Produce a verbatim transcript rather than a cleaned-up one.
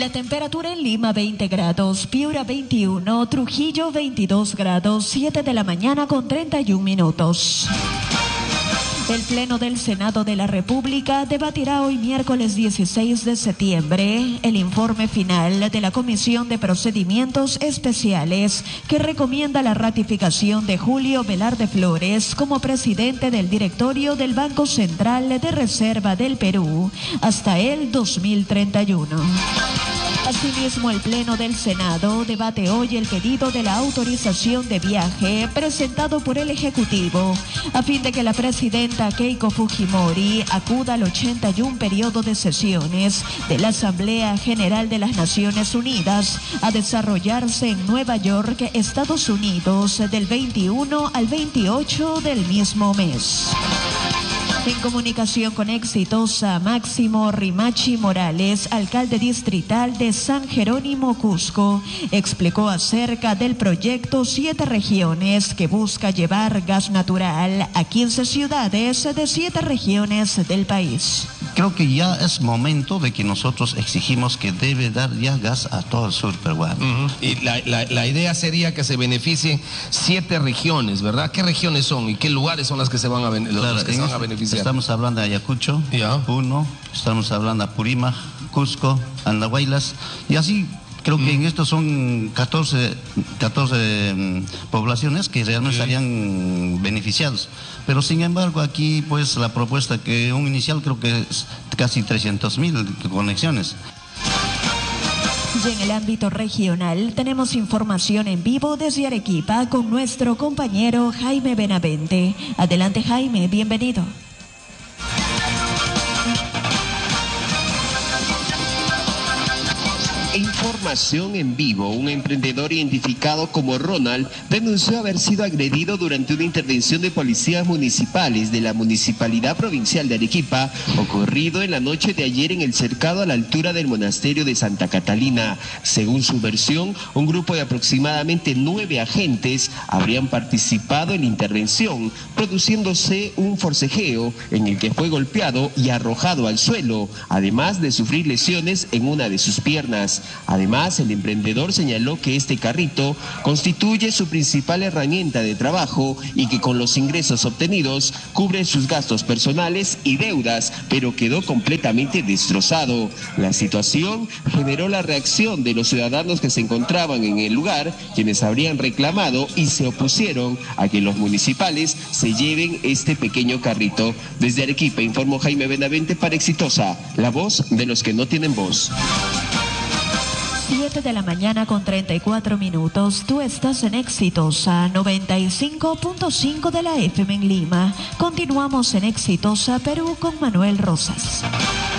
La temperatura en Lima veinte grados, Piura veintiuno, Trujillo veintidós grados, siete de la mañana con treinta y un minutos. El Pleno del Senado de la República debatirá hoy miércoles dieciséis de septiembre el informe final de la Comisión de Procedimientos Especiales que recomienda la ratificación de Julio Velarde Flores como presidente del directorio del Banco Central de Reserva del Perú hasta el dos mil treinta y uno. Asimismo, el Pleno del Senado debate hoy el pedido de la autorización de viaje presentado por el Ejecutivo a fin de que la presidenta Keiko Fujimori acuda al ochenta y uno periodo de sesiones de la Asamblea General de las Naciones Unidas a desarrollarse en Nueva York, Estados Unidos, del veintiuno al veintiocho del mismo mes. En comunicación con Exitosa, Máximo Rimachi Morales, alcalde distrital de San Jerónimo, Cusco, explicó acerca del proyecto Siete Regiones que busca llevar gas natural a quince ciudades de siete regiones del país. Creo que ya es momento de que nosotros exigimos que debe dar ya gas a todo el sur peruano. Uh-huh. Y la, la, la idea sería que se beneficien siete regiones, ¿verdad? ¿Qué regiones son y qué lugares son las que se van a, ben claro, los que se van a beneficiar? Estamos hablando de Ayacucho, yeah. uno, estamos hablando de Apurímac, Cusco, Andahuaylas, y así creo mm. que en esto son catorce, catorce um, poblaciones que realmente sí. estarían beneficiados. Pero sin embargo aquí pues la propuesta que un inicial creo que es casi trescientos mil conexiones. Y en el ámbito regional tenemos información en vivo desde Arequipa con nuestro compañero Jaime Benavente. Adelante Jaime, bienvenido. Información en vivo. Un emprendedor identificado como Ronald denunció haber sido agredido durante una intervención de policías municipales de la Municipalidad Provincial de Arequipa, ocurrido en la noche de ayer en el cercado a la altura del monasterio de Santa Catalina. Según su versión, un grupo de aproximadamente nueve agentes habrían participado en la intervención, produciéndose un forcejeo en el que fue golpeado y arrojado al suelo, además de sufrir lesiones en una de sus piernas. Además, el emprendedor señaló que este carrito constituye su principal herramienta de trabajo y que con los ingresos obtenidos cubre sus gastos personales y deudas, pero quedó completamente destrozado. La situación generó la reacción de los ciudadanos que se encontraban en el lugar, quienes habrían reclamado y se opusieron a que los municipales se lleven este pequeño carrito. Desde Arequipa informó Jaime Benavente para Exitosa, la voz de los que no tienen voz. siete de la mañana con treinta y cuatro minutos. Tú estás en Exitosa noventa y cinco punto cinco de la F M en Lima. Continuamos en Exitosa Perú con Manuel Rosas.